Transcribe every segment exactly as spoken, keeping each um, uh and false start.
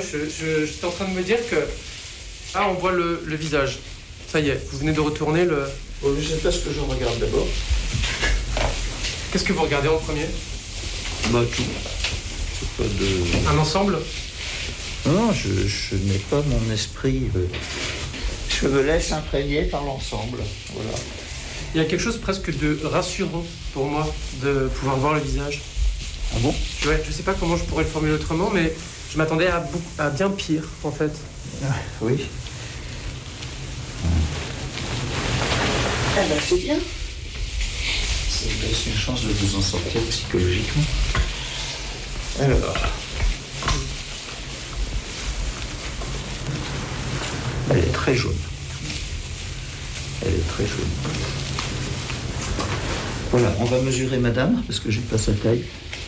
je, je, j'étais en train de me dire que... Ah, on voit le, le visage. Ça y est, vous venez de retourner le... Bon, je sais pas ce que je regarde d'abord. Qu'est-ce que vous regardez en premier ? Bah, tout. C'est pas de... Un ensemble ? Non, je, je n'ai pas mon esprit... Euh... Je me laisse imprégner par l'ensemble. Voilà. Il y a quelque chose presque de rassurant pour moi de pouvoir voir le visage. Ah bon ? Ouais, je sais pas comment je pourrais le formuler autrement, mais je m'attendais à, beaucoup, à bien pire, en fait. Ah, oui. Ah ben c'est bien. Ça vous laisse une chance de vous en sortir psychologiquement. Alors... Elle est très jaune. Elle est très jaune. Voilà, on va mesurer madame, parce que j'ai pas sa taille.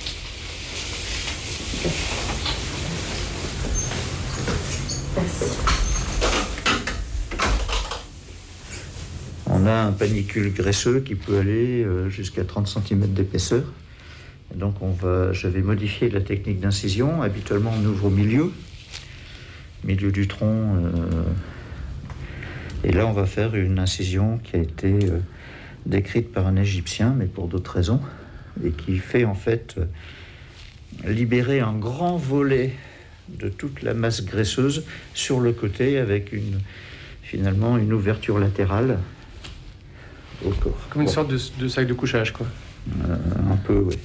On a un panicule graisseux qui peut aller jusqu'à trente centimètres d'épaisseur. Donc on va, je vais modifier la technique d'incision. Habituellement, on ouvre au milieu. Milieu du tronc, euh, et là on va faire une incision qui a été euh, décrite par un Égyptien, mais pour d'autres raisons, et qui fait en fait euh, libérer un grand volet de toute la masse graisseuse sur le côté, avec une, finalement une ouverture latérale au corps. Comme une bon. sorte de, de sac de couchage, quoi. Euh, un peu, oui.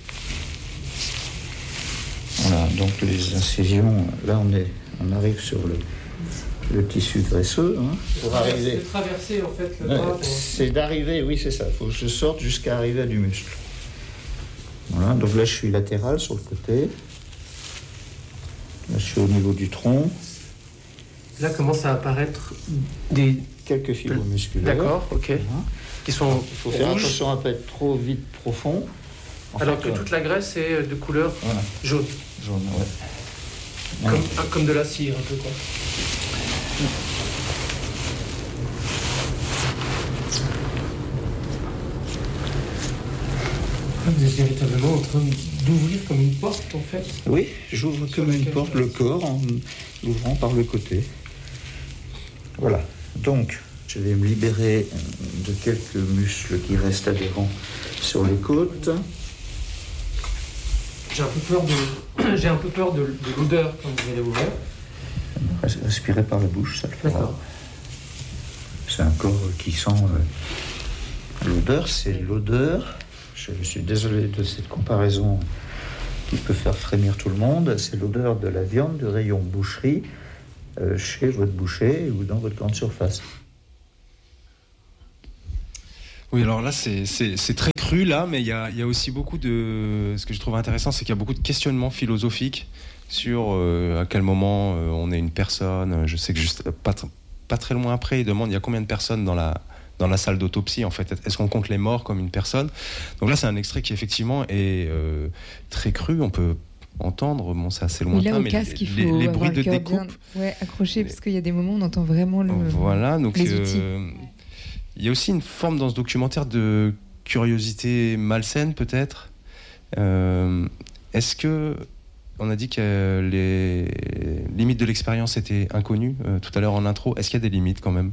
Voilà, donc les incisions, là on est... On arrive sur le, le tissu graisseux. Hein, pour arriver. C'est traverser en fait le ouais, bras. Pour... C'est d'arriver, oui, c'est ça. Il faut que je sorte jusqu'à arriver à du muscle. Voilà, donc là je suis latéral sur le côté. Là je suis au niveau du tronc. Là commencent à apparaître des. Quelques fibres musculaires. D'accord, ok. Voilà. Qui sont. Il faut faire rouges. Attention à ne pas être trop vite profond. En Alors fait, que euh... toute la graisse est de couleur voilà. jaune. Jaune, ouais. Comme, ouais. comme de la cire, un peu quoi. Vous êtes véritablement en train d'ouvrir comme une porte, en fait. Oui, j'ouvre comme une porte le corps en l'ouvrant par le côté. Voilà. Donc, je vais me libérer de quelques muscles qui restent adhérents sur les côtes. J'ai un peu peur de, j'ai un peu peur de, de l'odeur quand vous allez ouvrir. Respirer par la bouche, ça le fera. D'accord. C'est un corps qui sent euh, l'odeur, c'est l'odeur. Je, je suis désolé de cette comparaison qui peut faire frémir tout le monde. C'est l'odeur de la viande du rayon boucherie euh, chez votre boucher ou dans votre grande surface. Oui, alors là, c'est, c'est, c'est très cru, là, mais il y a, y a aussi beaucoup de... Ce que je trouve intéressant, c'est qu'il y a beaucoup de questionnements philosophiques sur euh, à quel moment euh, on est une personne. Je sais que juste pas, pas très loin après, ils demandent il y a combien de personnes dans la, dans la salle d'autopsie, en fait. Est-ce qu'on compte les morts comme une personne ? Donc là, c'est un extrait qui, effectivement, est euh, très cru. On peut entendre, bon, c'est assez lointain, oui, là, au mais casque, les, il faut les, les avoir bruits le de cœur découpe... bien, ouais, accroché, parce qu'il y a des moments où on entend vraiment le, voilà, donc, les outils. Euh, il y a aussi une forme dans ce documentaire de curiosité malsaine, peut-être. Euh, est-ce que... On a dit que les limites de l'expérience étaient inconnues euh, tout à l'heure en intro. Est-ce qu'il y a des limites quand même ?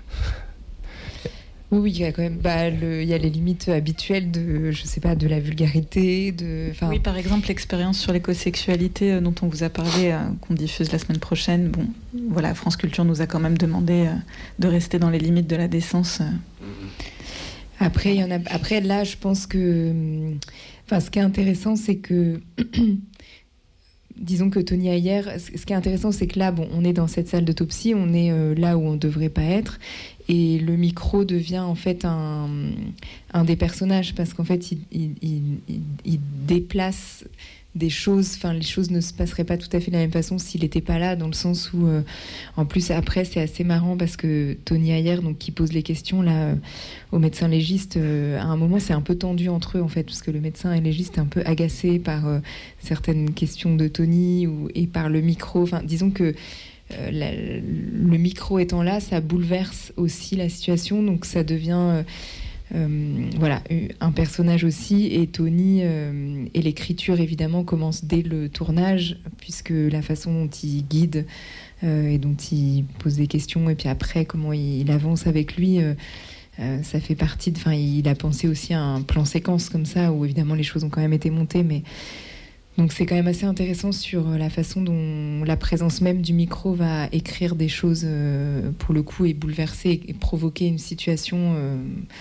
Oui, oui, il y a quand même, bah, le, il y a les limites habituelles de, je sais pas, de la vulgarité, de. Oui, par exemple, l'expérience sur l'écosexualité euh, dont on vous a parlé, euh, qu'on diffuse la semaine prochaine. Bon, voilà, France Culture nous a quand même demandé euh, de rester dans les limites de la décence. Euh. Après, il y en a. Après, là, je pense que, enfin, ce qui est intéressant, c'est que. Disons que Tony Ayer, ce qui est intéressant, c'est que là, bon, on est dans cette salle d'autopsie, on est euh, là où on ne devrait pas être, et le micro devient en fait un, un des personnages, parce qu'en fait, il, il, il, il déplace des choses, enfin, les choses ne se passeraient pas tout à fait de la même façon s'il n'était pas là, dans le sens où, euh, en plus, après, c'est assez marrant, parce que Tony Ayer, donc, qui pose les questions, là, euh, au médecin légiste, euh, à un moment, c'est un peu tendu entre eux, en fait, parce que le médecin légiste est un peu agacé par euh, certaines questions de Tony, ou, et par le micro, enfin, disons que euh, la, le micro étant là, ça bouleverse aussi la situation, donc ça devient... Euh, euh, voilà, un personnage aussi. Et Tony euh, et l'écriture évidemment commence dès le tournage, puisque la façon dont il guide euh, et dont il pose des questions, et puis après comment il, il avance avec lui. Euh, Euh, ça fait partie de... Enfin, il a pensé aussi à un plan séquence comme ça, où évidemment les choses ont quand même été montées, mais... Donc c'est quand même assez intéressant sur la façon dont la présence même du micro va écrire des choses, euh, pour le coup, et bouleverser et provoquer une situation. Euh...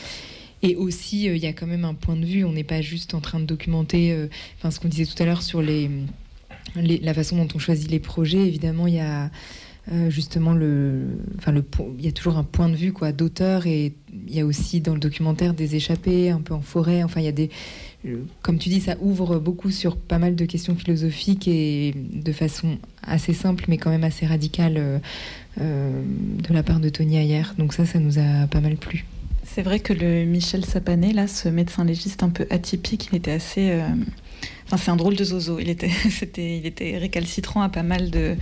Et aussi, il euh, y a quand même un point de vue, on n'est pas juste en train de documenter... Euh... Enfin, ce qu'on disait tout à l'heure sur les... Les... la façon dont on choisit les projets, évidemment, il y a... Euh, justement le, enfin le, il y a toujours un point de vue quoi d'auteur, et il y a aussi dans le documentaire des échappées un peu en forêt. Enfin il y a des, comme tu dis, ça ouvre beaucoup sur pas mal de questions philosophiques et de façon assez simple mais quand même assez radicale euh, euh, de la part de Tony Ayer. Donc ça, ça nous a pas mal plu. C'est vrai que le Michel Sapanet, là, ce médecin légiste un peu atypique, il était assez... Euh... Enfin, c'est un drôle de zozo. Il était, c'était, il était récalcitrant à pas mal de...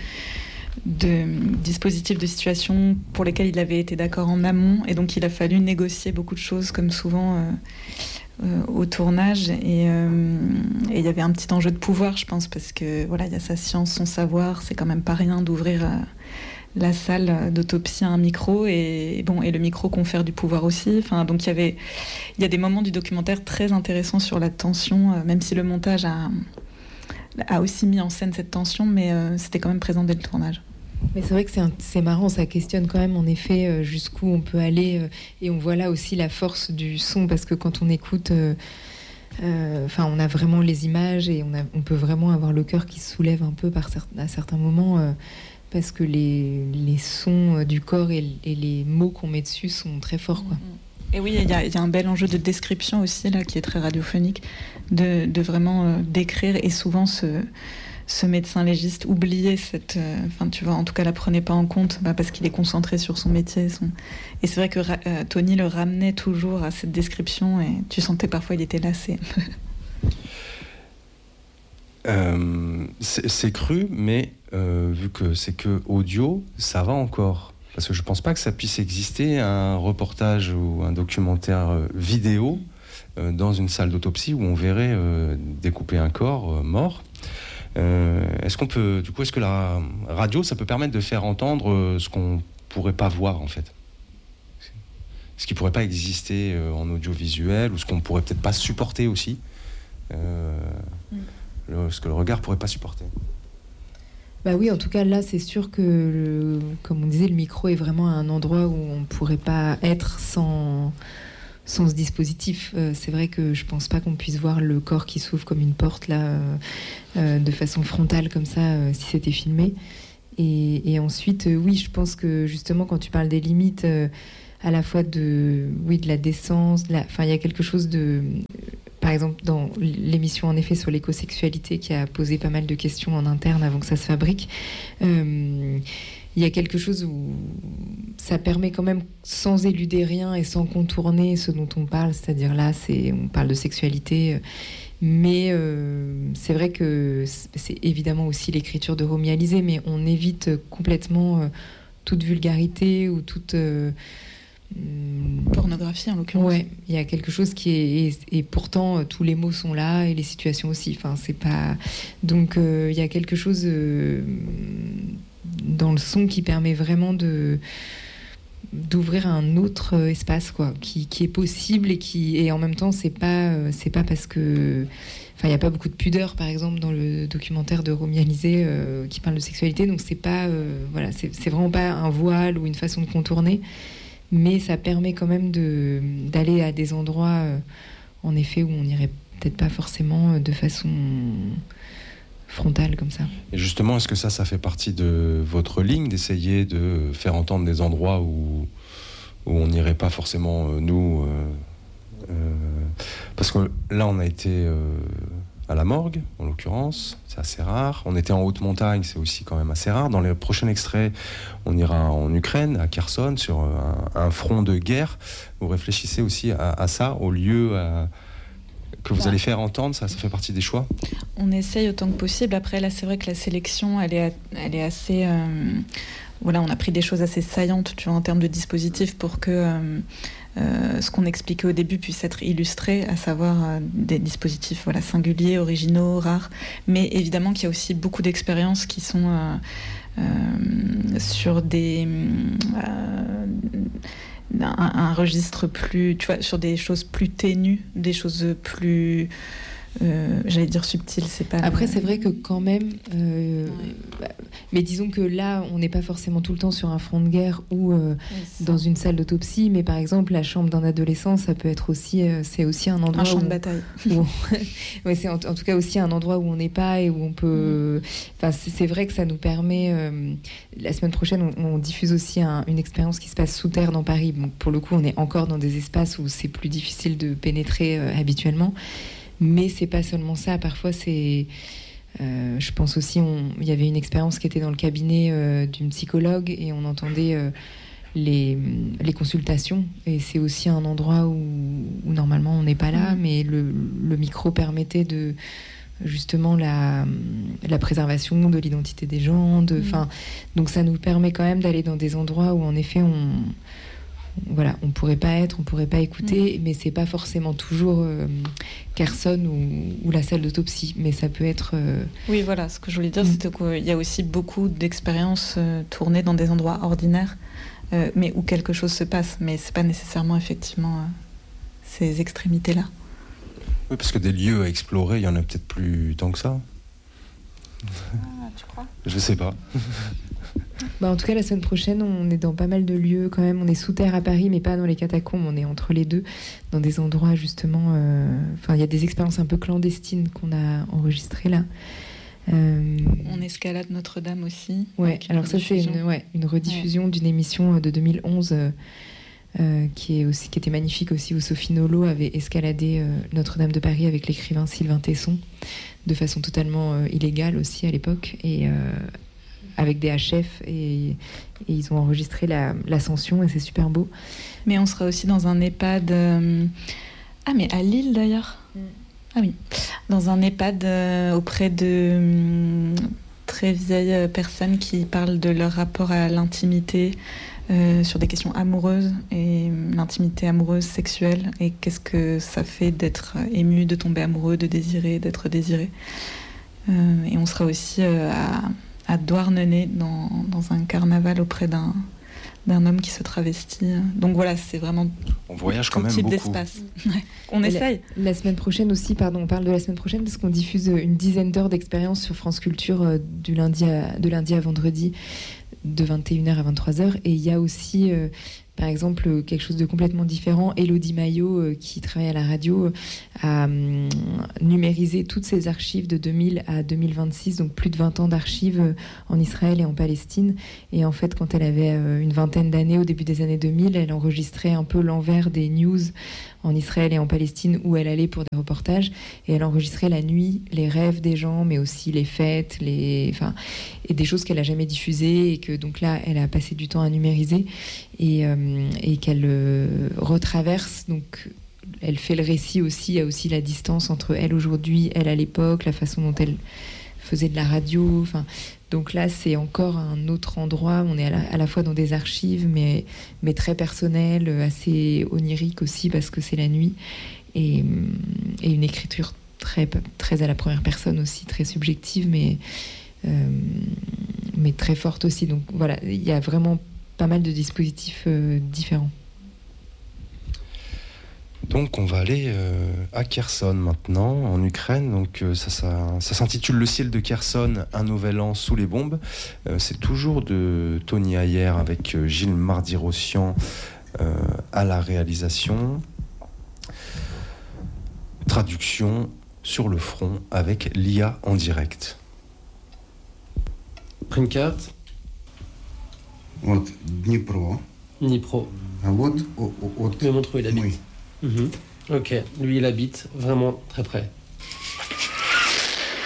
de dispositifs, de situations pour lesquels il avait été d'accord en amont, et donc il a fallu négocier beaucoup de choses comme souvent euh, euh, au tournage, et euh, et il y avait un petit enjeu de pouvoir, je pense, parce que voilà, il y a sa science, son savoir, c'est quand même pas rien d'ouvrir euh, la salle d'autopsie à un micro, et bon, et le micro confère du pouvoir aussi. Enfin, donc il y avait il y a des moments du documentaire très intéressants sur la tension, euh, même si le montage a a aussi mis en scène cette tension, mais euh, c'était quand même présent dès le tournage. Mais c'est vrai que c'est, un, c'est marrant, ça questionne quand même en effet euh, jusqu'où on peut aller, euh, et on voit là aussi la force du son, parce que quand on écoute, euh, euh, enfin, on a vraiment les images, et on, a, on peut vraiment avoir le cœur qui se soulève un peu par cer- à certains moments, euh, parce que les, les sons du corps et, et les mots qu'on met dessus sont très forts, quoi. Et oui, il y, y a un bel enjeu de description aussi là, qui est très radiophonique, de, de vraiment euh, décrire, et souvent ce, ce médecin légiste oubliait cette, enfin euh, tu vois, en tout cas la prenait pas en compte, bah, parce qu'il est concentré sur son métier, son... et c'est vrai que euh, Tony le ramenait toujours à cette description, et tu sentais parfois il était lassé. euh, c'est, c'est cru, mais euh, vu que c'est que audio, ça va encore. Parce que je ne pense pas que ça puisse exister un reportage ou un documentaire euh, vidéo euh, dans une salle d'autopsie où on verrait euh, découper un corps euh, mort. Euh, est-ce qu'on peut, du coup, est-ce que la radio, ça peut permettre de faire entendre euh, ce qu'on ne pourrait pas voir en fait, ce qui ne pourrait pas exister euh, en audiovisuel, ou ce qu'on ne pourrait peut-être pas supporter aussi, euh, mm. le, ce que le regard ne pourrait pas supporter. Bah oui, en tout cas, là, c'est sûr que, le, comme on disait, le micro est vraiment un endroit où on ne pourrait pas être sans, sans ce dispositif. Euh, c'est vrai que je ne pense pas qu'on puisse voir le corps qui s'ouvre comme une porte, là, euh, euh, de façon frontale, comme ça, euh, si c'était filmé. Et, et ensuite, euh, oui, je pense que, justement, quand tu parles des limites, euh, à la fois de, oui, de la décence, enfin, il y a quelque chose de... Par exemple, dans l'émission, en effet, sur l'écosexualité, qui a posé pas mal de questions en interne avant que ça se fabrique, euh, il y a quelque chose où ça permet quand même, sans éluder rien et sans contourner ce dont on parle, c'est-à-dire là, c'est, on parle de sexualité, mais euh, c'est vrai que c'est évidemment aussi l'écriture de Romy Alizé, mais on évite complètement euh, toute vulgarité ou toute... Euh, pornographie en l'occurrence. Ouais, il y a quelque chose qui est et, et pourtant tous les mots sont là et les situations aussi. Enfin, c'est pas donc euh, il y a quelque chose euh, dans le son qui permet vraiment de d'ouvrir un autre espace quoi, qui, qui est possible et qui et en même temps c'est pas c'est pas parce que enfin il y a pas beaucoup de pudeur par exemple dans le documentaire de Romy Alizé euh, qui parle de sexualité, donc c'est pas euh, voilà c'est, c'est vraiment pas un voile ou une façon de contourner. Mais ça permet quand même de, d'aller à des endroits, euh, en effet, où on n'irait peut-être pas forcément de façon frontale comme ça. Et justement, est-ce que ça, ça fait partie de votre ligne, d'essayer de faire entendre des endroits où, où on n'irait pas forcément, euh, nous euh, euh, parce que là, on a été euh, à la morgue, en l'occurrence, c'est assez rare. On était en haute montagne, c'est aussi quand même assez rare. Dans les prochains extraits, on ira en Ukraine, à Kherson, sur un, un front de guerre. Vous réfléchissez aussi à, à ça, au lieu à, que vous allez faire entendre, ça, ça fait partie des choix? On essaye autant que possible. Après, là, c'est vrai que la sélection, elle est, elle est assez... Euh, voilà, on a pris des choses assez saillantes, tu vois, en termes de dispositifs pour que euh, euh, ce qu'on expliquait au début puisse être illustré, à savoir euh, des dispositifs voilà, singuliers, originaux, rares, mais évidemment qu'il y a aussi beaucoup d'expériences qui sont euh, euh, sur des... Euh, un, un registre plus, tu vois, sur des choses plus ténues, des choses plus... Euh, j'allais dire subtil, c'est pas... Après, c'est vrai que quand même... Euh, ouais. bah, mais disons que là, on n'est pas forcément tout le temps sur un front de guerre ou euh, oui, dans une salle d'autopsie, mais par exemple, la chambre d'un adolescent, ça peut être aussi... Euh, c'est aussi un endroit... Un champ où de bataille. Où on, ouais, c'est en, en tout cas aussi un endroit où on n'est pas et où on peut... Enfin, c'est, c'est vrai que ça nous permet... Euh, la semaine prochaine, on, on diffuse aussi un, une expérience qui se passe sous terre dans Paris. Donc, pour le coup, on est encore dans des espaces où c'est plus difficile de pénétrer euh, habituellement. Mais c'est pas seulement ça. Parfois, c'est, euh, je pense aussi, il y avait une expérience qui était dans le cabinet euh, d'une psychologue et on entendait euh, les, les consultations. Et c'est aussi un endroit où, où normalement on n'est pas là, mmh. mais le, le micro permettait de justement la, la préservation de l'identité des gens. De, mmh. Donc ça nous permet quand même d'aller dans des endroits où en effet on Voilà, on pourrait pas être, on pourrait pas écouter, mmh. mais c'est pas forcément toujours euh, Kherson ou, ou la salle d'autopsie, mais ça peut être. Euh... Oui, voilà, ce que je voulais dire, mmh. c'est qu'il y a aussi beaucoup d'expériences euh, tournées dans des endroits ordinaires, euh, mais où quelque chose se passe, mais c'est pas nécessairement effectivement euh, ces extrémités-là. Oui, parce que des lieux à explorer, il y en a peut-être plus tant que ça. Ah, tu crois ? Je sais pas. Bah en tout cas, la semaine prochaine, on est dans pas mal de lieux quand même. On est sous terre à Paris, mais pas dans les catacombes. On est entre les deux, dans des endroits justement... Enfin, euh, il y a des expériences un peu clandestines qu'on a enregistrées là. Euh... On escalade Notre-Dame aussi. Ouais, alors ça, c'est une, ouais, une rediffusion ouais. d'une émission de deux mille onze euh, euh, qui, est aussi, qui était magnifique aussi, où Sophie Nolot avait escaladé euh, Notre-Dame de Paris avec l'écrivain Sylvain Tesson, de façon totalement euh, illégale aussi à l'époque. Et... Euh, avec des H F et, et ils ont enregistré la, l'ascension et c'est super beau. Mais on sera aussi dans un EHPAD... Euh... Ah, mais à Lille d'ailleurs mm. Ah oui. Dans un EHPAD euh, auprès de euh, très vieilles personnes qui parlent de leur rapport à l'intimité euh, sur des questions amoureuses et euh, l'intimité amoureuse sexuelle et qu'est-ce que ça fait d'être ému, de tomber amoureux, de désirer, d'être désiré. Euh, et on sera aussi euh, à... à Douarnenez, dans, dans un carnaval auprès d'un, d'un homme qui se travestit. Donc voilà, c'est vraiment on voyage tout quand même type beaucoup. d'espace. Ouais. On et essaye. La, la semaine prochaine aussi, pardon, on parle de la semaine prochaine parce qu'on diffuse une dizaine d'heures d'expérience sur France Culture euh, du lundi à, de lundi à vendredi, de vingt et une heures à vingt-trois heures. Et il y a aussi... Euh, par exemple, quelque chose de complètement différent. Élodie Maillot, euh, qui travaille à la radio, euh, a hum, numérisé toutes ses archives de deux mille à deux mille vingt-six, donc plus de vingt ans d'archives euh, en Israël et en Palestine. Et en fait, quand elle avait euh, une vingtaine d'années, au début des années deux mille, elle enregistrait un peu l'envers des news en Israël et en Palestine où elle allait pour des reportages. Et elle enregistrait la nuit les rêves des gens, mais aussi les fêtes, les... Enfin, et des choses qu'elle n'a jamais diffusées et que donc là, elle a passé du temps à numériser. Et, euh, et qu'elle euh, retraverse, donc elle fait le récit aussi, il y a aussi la distance entre elle aujourd'hui, elle à l'époque, la façon dont elle faisait de la radio, enfin, donc là c'est encore un autre endroit, on est à la, à la fois dans des archives mais, mais très personnel, assez onirique aussi parce que c'est la nuit et, et une écriture très, très à la première personne aussi, très subjective mais, euh, mais très forte aussi, donc voilà, il y a vraiment pas mal de dispositifs euh, différents. Donc on va aller euh, à Kherson maintenant, en Ukraine. Donc euh, ça, ça, ça s'intitule Le ciel de Kherson, un nouvel an sous les bombes. Euh, c'est toujours de Tony Ayer avec euh, Gilles Mardi-Rossian euh, à la réalisation. Traduction sur le front avec l'I A en direct. Prends une carte. Вот Днепро. Dnipro. А вот от me montre où il habite. Mm-hmm. Ok, lui il habite vraiment très près.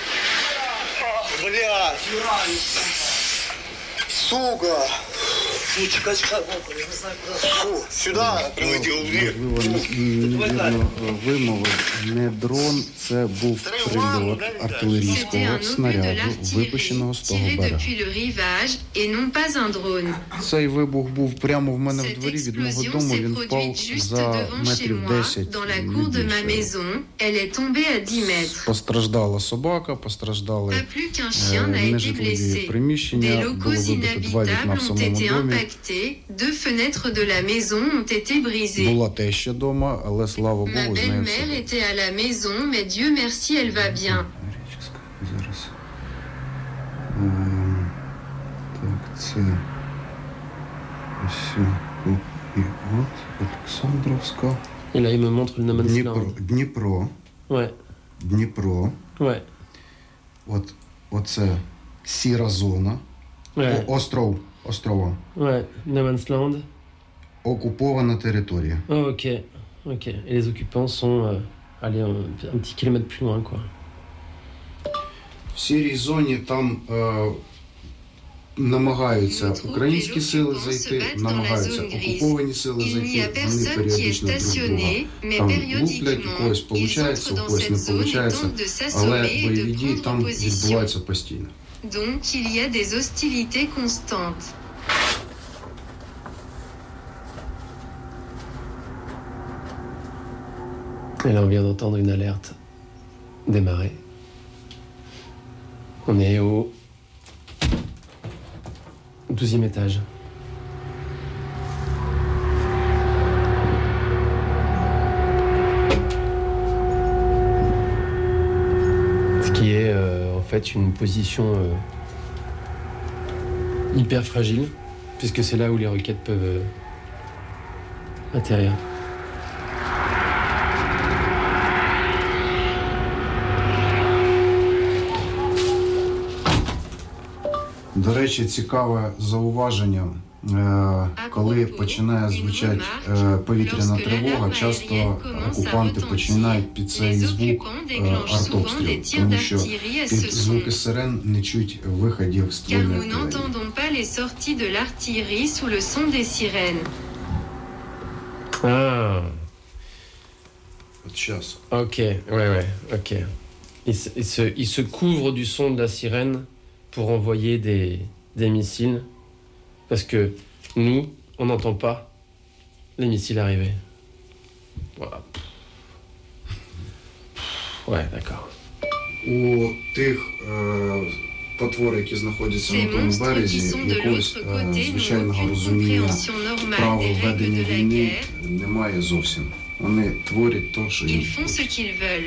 Блядь! Сука! Фу, чекай, чекай, Вовка, я не знаю, куди. Фу, сюди, прилетів. Невірно вимовив. Не дрон, це був прильот артилерійського снаряду, випущеного з того берега. Цей вибух був прямо в мене в дворі від мого дому. Він впав за метрів десять. Постраждала собака, постраждали е, нежитлові приміщення, було вибито два вікна в самому домі. Була теща вдома, але слава Богу, з нею все. Зараз. Ем, Так, це ось тут і от Олександровська. Et là, il me montre le No Man's Дніпро, Land. Дніпро, Ouais, Дніпро. ouais, От, оце сіра зона. ouais, О, остров, острова. ouais. No Man's Land. Окупована територія. Oh, ok, ok. Et les occupants sont, euh, allez, un, un petit kilomètre plus loin, quoi. В сірій зоні там е, намагаються українські сили зайти, намагаються окуповані сили зайти, вони періодично друг друга там луплять, у когось виходить, у когось не виходить, але бойові дії там відбуваються постійно. Donc il y a des hostilités constantes. Et là, on vient d'entendre une alerte démarrer. On est au douzième étage. Ce qui est euh, en fait une position euh, hyper fragile, puisque c'est là où les roquettes peuvent euh, atterrir. До речі, цікаве зауваження, е, коли починає звучати е, повітряна тривога, часто окупанти починають під цей звук е, артобстріл, тому що під звуки сирен не чуть виходів Car ствольної nous артилерії. n'entendons pas les sorties de l'artillerie sous le son des sirènes. Ah, От час. ok, ouais, ouais, ok. Il se, il se, il se couvre du son de la sirène pour envoyer des, des missiles, parce que nous, on n'entend pas les missiles arriver. Voilà. Ouais, d'accord. У тих е, потвор, які знаходяться Ces на тому monstres qui березі, sont de якогось l'autre е, côté n'ont звичайного aucune розуміння compréhension normale правил des règles ведення de la війни guerre. немає зовсім. Вони творять те, що їм Ils font ce хочеться. qu'ils veulent.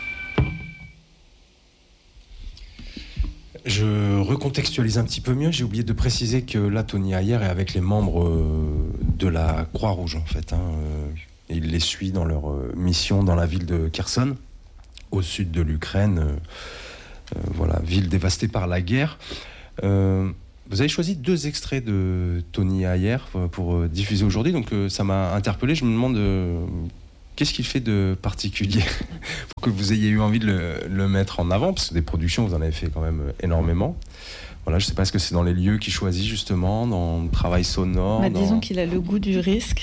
Je recontextualise un petit peu mieux. J'ai oublié de préciser que là, Tony Ayer est avec les membres euh, de la Croix-Rouge, en fait. Hein, euh, et il les suit dans leur euh, mission dans la ville de Kherson, au sud de l'Ukraine. Euh, euh, voilà, ville dévastée par la guerre. Euh, vous avez choisi deux extraits de Tony Ayer euh, pour euh, diffuser aujourd'hui. Donc, euh, ça m'a interpellé. Je me demande euh, qu'est-ce qu'il fait de particulier pour que vous ayez eu envie de le, le mettre en avant, parce que des productions, vous en avez fait quand même énormément. Voilà, je ne sais pas, est-ce que c'est dans les lieux qu'il choisit justement, dans le travail sonore Bah, dans... Disons qu'il a le goût du risque.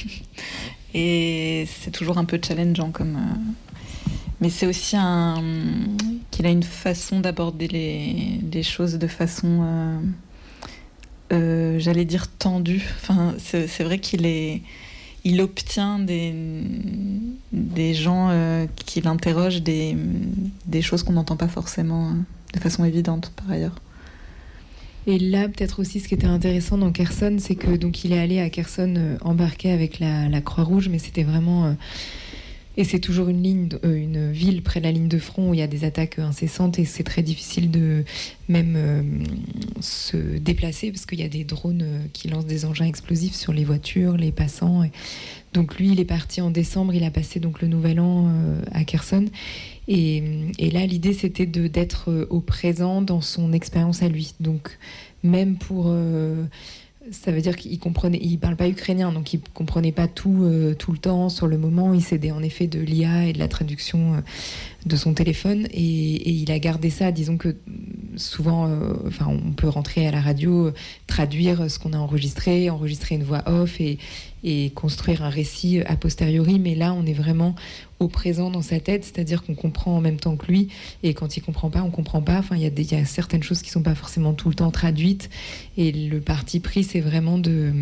Et c'est toujours un peu challengeant comme... euh, Mais c'est aussi un... qu'il a une façon d'aborder les, les choses de façon... Euh... Euh, j'allais dire tendue. Enfin, c'est, c'est vrai qu'il est... Il obtient des, des gens euh, qui l'interrogent des, des choses qu'on n'entend pas forcément euh, de façon évidente par ailleurs. Et là, peut-être aussi, ce qui était intéressant dans Kherson, c'est que donc il est allé à Kherson euh, embarqué avec la, la Croix-Rouge, mais c'était vraiment... euh, et c'est toujours une ligne, de- euh, une ville près de la ligne de front où il y a des attaques euh, incessantes et c'est très difficile de même euh, se déplacer parce qu'il y a des drones euh, qui lancent des engins explosifs sur les voitures, les passants. Et donc lui, il est parti en décembre, il a passé donc le Nouvel An euh, à Kherson. Et, et là, l'idée, c'était de, d'être euh, au présent dans son expérience à lui. Donc même pour... euh, ça veut dire qu'il comprenait, il parle pas ukrainien, donc il comprenait pas tout euh, tout le temps sur le moment. Il s'aidait en effet de l'I A et de la traduction euh, de son téléphone, et, et il a gardé ça. Disons que souvent, euh, enfin, on peut rentrer à la radio, euh, traduire ce qu'on a enregistré, enregistrer une voix off et et construire un récit a posteriori. Mais là, on est vraiment au présent dans sa tête, c'est-à-dire qu'on comprend en même temps que lui, et quand il comprend pas, on comprend pas. Enfin, il y a des, il y a certaines choses qui sont pas forcément tout le temps traduites, et le parti pris, c'est vraiment de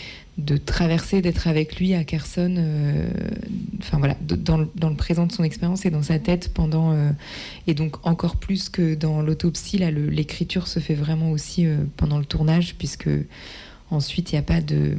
de traverser, d'être avec lui à Kherson, euh, enfin voilà, de, dans, le, dans le présent de son expérience et dans sa tête pendant, euh, et donc encore plus que dans l'autopsie, là, le, l'écriture se fait vraiment aussi euh, pendant le tournage, puisque ensuite il n'y a pas de,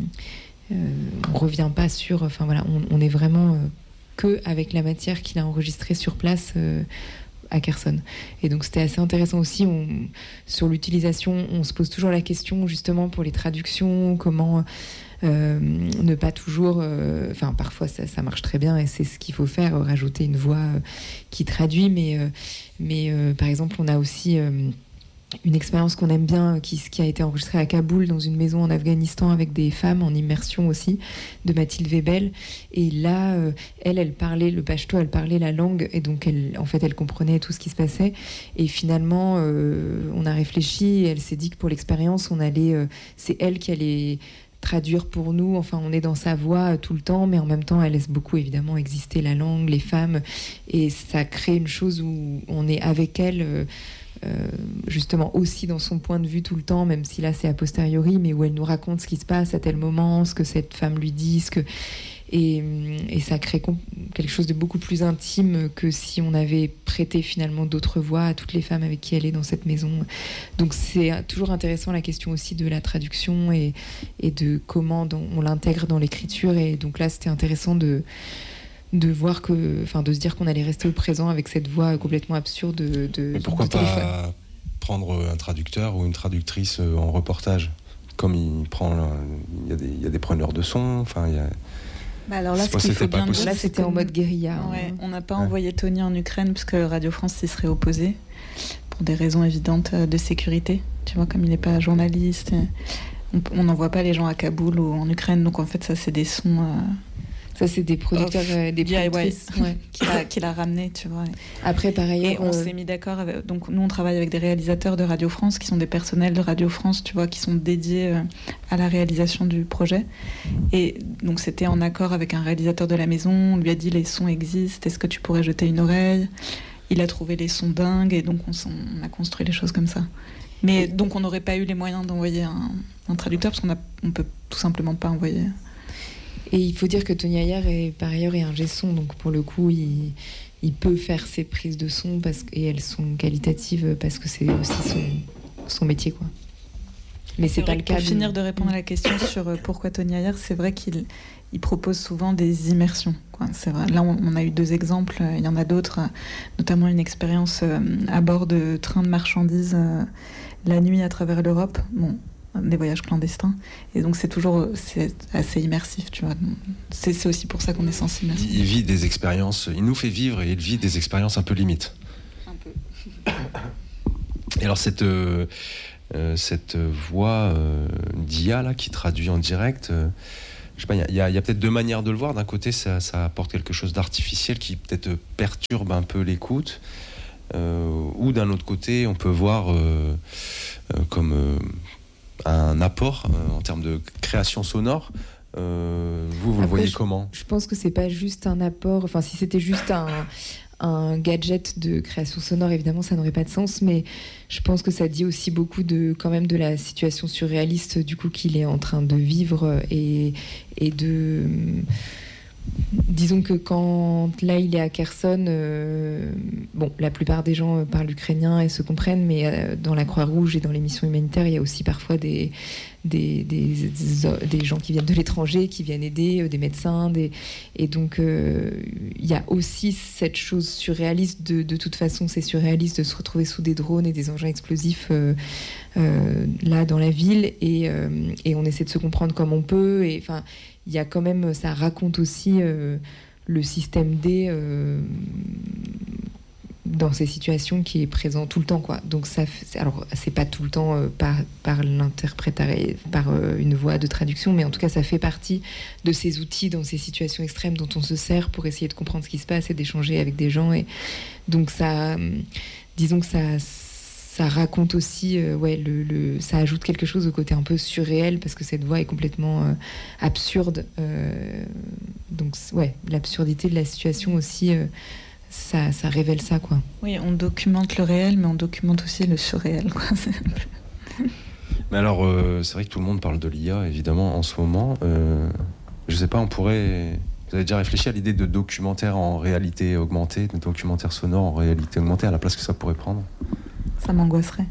euh, on revient pas sur, enfin voilà, on, on est vraiment euh, que avec la matière qu'il a enregistrée sur place euh, à Kherson. Et donc c'était assez intéressant aussi. On, sur l'utilisation, on se pose toujours la question justement pour les traductions, comment euh, ne pas toujours, euh, enfin parfois ça, ça marche très bien et c'est ce qu'il faut faire, rajouter une voix euh, qui traduit, mais, euh, mais euh, par exemple on a aussi euh, une expérience qu'on aime bien, qui, qui a été enregistrée à Kaboul, dans une maison en Afghanistan, avec des femmes en immersion aussi, de Mathilde Webel. Et là, euh, elle, elle parlait le pachto, elle parlait la langue, et donc elle, en fait, elle comprenait tout ce qui se passait. Et finalement, euh, on a réfléchi, et elle s'est dit que pour l'expérience, on allait, euh, c'est elle qui allait traduire pour nous. Enfin, on est dans sa voix tout le temps, mais en même temps, elle laisse beaucoup évidemment exister la langue, les femmes, et ça crée une chose où on est avec elle. Euh, Euh, justement aussi dans son point de vue tout le temps, même si là c'est a posteriori, mais où elle nous raconte ce qui se passe à tel moment, ce que cette femme lui dit, ce que... et, et ça crée comp- quelque chose de beaucoup plus intime que si on avait prêté finalement d'autres voix à toutes les femmes avec qui elle est dans cette maison. Donc c'est toujours intéressant la question aussi de la traduction et, et de comment on l'intègre dans l'écriture. Et donc là c'était intéressant de de voir que, enfin, de se dire qu'on allait rester au présent avec cette voix complètement absurde de, de Mais pourquoi de téléphone. Pas prendre un traducteur ou une traductrice en reportage, comme il prend, il y a des, il y a des preneurs de son, enfin, il y a... Bah alors là, C'est ce pas- qu'il c'était faut pas bien possible. dire, Là, c'était en mode guérilla. Ouais, hein. on n'a pas Ouais. envoyé Tony en Ukraine parce que Radio France s'y serait opposé pour des raisons évidentes de sécurité. Tu vois, comme il n'est pas journaliste, on- on n'envoie pas les gens à Kaboul ou en Ukraine. Donc en fait, ça, c'est des sons. Euh, Ça, c'est des producteurs, Off, euh, des D I Y. productrices. Ouais. qu'il a, qu'il a ramené, tu vois. Après, par Et ailleurs, on euh, s'est mis d'accord avec... Donc nous, on travaille avec des réalisateurs de Radio France qui sont des personnels de Radio France, tu vois, qui sont dédiés euh, à la réalisation du projet. Et donc c'était en accord avec un réalisateur de la maison. On lui a dit, les sons existent, est-ce que tu pourrais jeter une oreille? Il a trouvé les sons dingues et donc on, s'en- on a construit les choses comme ça. Mais donc on n'aurait pas eu les moyens d'envoyer un, un traducteur parce qu'on a, on peut tout simplement pas envoyer... et il faut dire que Tony Ayer est par ailleurs est ingé son, donc pour le coup, il, il peut faire ses prises de son parce que, et elles sont qualitatives parce que c'est aussi son, son métier, quoi. Mais c'est, c'est pas le cas. Pour de... finir de répondre à la question sur pourquoi Tony Ayer, c'est vrai qu'il il propose souvent des immersions, quoi. C'est vrai. Là, on, on a eu deux exemples. Il y en a d'autres, notamment une expérience à bord de trains de marchandises la nuit à travers l'Europe. Bon. Des voyages clandestins, et donc c'est toujours c'est assez immersif, tu vois. C'est, c'est aussi pour ça qu'on est sensible. Il vit des expériences, il nous fait vivre et il vit des expériences un peu limites. Un peu. Et alors cette euh, euh, cette voix euh, d'I A là qui traduit en direct, euh, je sais pas, il y, y a peut-être deux manières de le voir. D'un côté, ça, ça apporte quelque chose d'artificiel qui peut-être perturbe un peu l'écoute, euh, ou d'un autre côté, on peut voir euh, euh, comme euh, un apport euh, en termes de création sonore. Euh, vous, vous Après, le voyez je, comment? Je pense que c'est pas juste un apport. Enfin, si c'était juste un, un gadget de création sonore, évidemment, ça n'aurait pas de sens. Mais je pense que ça dit aussi beaucoup de, quand même, de la situation surréaliste du coup qu'il est en train de vivre et, et de. Disons que quand là il est à Kherson, euh, bon, la plupart des gens parlent ukrainien et se comprennent, mais euh, dans la Croix-Rouge et dans les missions humanitaires, il y a aussi parfois des, des, des, des, des gens qui viennent de l'étranger, qui viennent aider, euh, des médecins, des, et donc euh, il y a aussi cette chose surréaliste, de, de toute façon c'est surréaliste de se retrouver sous des drones et des engins explosifs euh, euh, là dans la ville, et, euh, et on essaie de se comprendre comme on peut, et enfin il y a quand même, ça raconte aussi euh, le système D, euh, dans ces situations qui est présent tout le temps, quoi. Donc ça, alors c'est pas tout le temps euh, par par l'interprétation, par euh, une voix de traduction, mais en tout cas ça fait partie de ces outils dans ces situations extrêmes dont on se sert pour essayer de comprendre ce qui se passe et d'échanger avec des gens. Et donc ça, disons que ça ça raconte aussi, euh, ouais, le, le, ça ajoute quelque chose au côté un peu surréel parce que cette voix est complètement euh, absurde. Euh, donc ouais, l'absurdité de la situation aussi. Euh, Ça, ça révèle ça, quoi. Oui, on documente le réel, mais on documente aussi le surréel, quoi. Mais alors, euh, c'est vrai que tout le monde parle de l'I A, évidemment, en ce moment. Euh, je sais pas, on pourrait... Vous avez déjà réfléchi à l'idée de documentaire en réalité augmentée, de documentaire sonore en réalité augmentée, à la place que ça pourrait prendre? Ça m'angoisserait.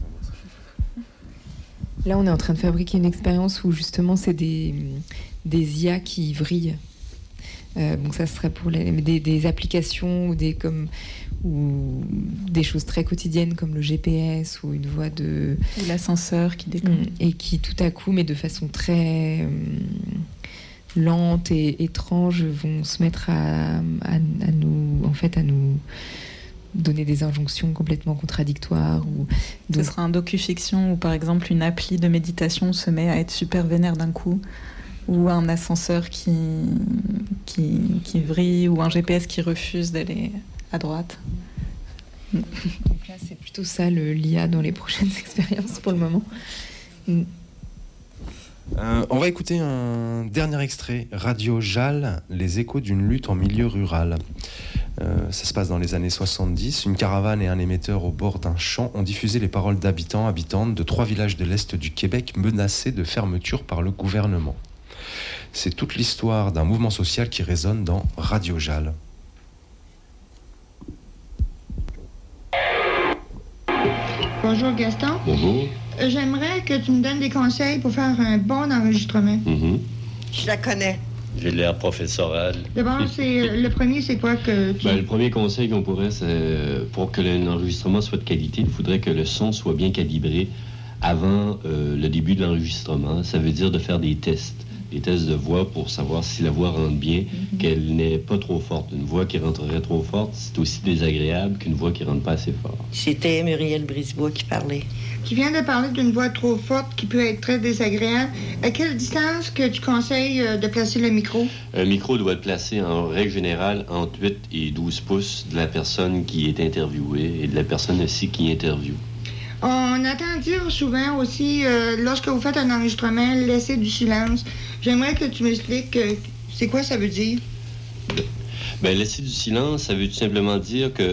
Là, on est en train de fabriquer une expérience où, justement, c'est des, des I A qui vrillent. Euh, bon, ça serait pour les, des, des applications ou des, comme, ou des choses très quotidiennes comme le G P S ou une voix de... Ou l'ascenseur qui déconne. Et qui, tout à coup, mais de façon très euh, lente et étrange, vont se mettre à, à, à nous... En fait, à nous... donner des injonctions complètement contradictoires. Ou... Donc... Ce sera un docu-fiction où, par exemple, une appli de méditation se met à être super vénère d'un coup, ou un ascenseur qui, qui, qui vrille, ou un G P S qui refuse d'aller à droite. Donc là, c'est plutôt ça, le, l'I A dans les prochaines expériences pour le moment. Mm. Euh, on va écouter un dernier extrait, Radio Jal, les échos d'une lutte en milieu rural. Euh, ça se passe dans les années soixante-dix. Une caravane et un émetteur au bord d'un champ ont diffusé les paroles d'habitants, habitantes de trois villages de l'Est du Québec menacés de fermeture par le gouvernement. C'est toute l'histoire d'un mouvement social qui résonne dans Radio Jal. Bonjour Gaston. Bonjour. Euh, J'aimerais que tu me donnes des conseils pour faire un bon enregistrement. Mm-hmm. Je la connais. J'ai l'air professoral. D'abord, c'est le premier, c'est quoi que tu... Ben, le premier conseil qu'on pourrait, c'est pour que l'enregistrement soit de qualité, il faudrait que le son soit bien calibré avant euh, le début de l'enregistrement. Ça veut dire de faire des tests. Des tests de voix pour savoir si la voix rentre bien, mm-hmm. qu'elle n'est pas trop forte. Une voix qui rentrerait trop forte, c'est aussi désagréable qu'une voix qui rentre pas assez fort. C'était Muriel Brisebois qui parlait. Tu viens de parler d'une voix trop forte qui peut être très désagréable. À quelle distance que tu conseilles de placer le micro? Un micro doit être placé en règle générale entre huit et douze pouces de la personne qui est interviewée et de la personne aussi qui interviewe. On entend dire souvent aussi, euh, lorsque vous faites un enregistrement, laissez du silence. J'aimerais que tu m'expliques euh, c'est quoi ça veut dire? Ben, laisser du silence, ça veut tout simplement dire que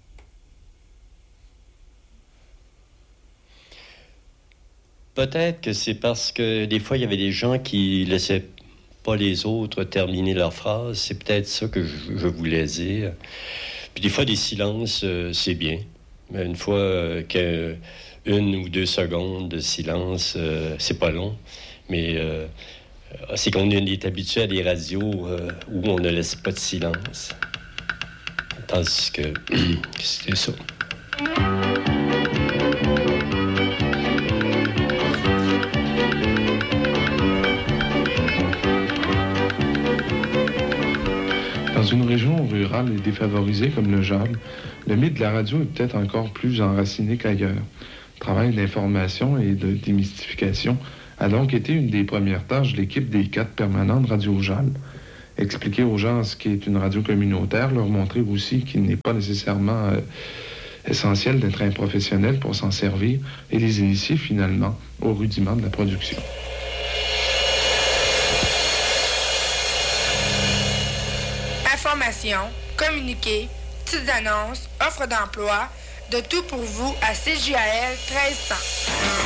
peut-être que c'est parce que des fois, il y avait des gens qui laissaient pas les autres terminer leur phrase. C'est peut-être ça que je, je voulais dire. Puis des fois, des silences, euh, c'est bien. Mais une fois euh, qu'une ou deux secondes de silence, euh, c'est pas long. Mais euh, c'est qu'on est habitué à des radios euh, où on ne laisse pas de silence. Tandis que c'était ça. Dans une région rurale et défavorisée comme le Jal, le mythe de la radio est peut-être encore plus enraciné qu'ailleurs. Le travail d'information et de démystification a donc été une des premières tâches de l'équipe des quatre permanents de Radio Jal. Expliquer aux gens ce qu'est une radio communautaire, leur montrer aussi qu'il n'est pas nécessairement euh, essentiel d'être un professionnel pour s'en servir et les initier finalement aux rudiments de la production. Information, communiqué, petites annonces, offres d'emploi, de tout pour vous à C J A L treize cents.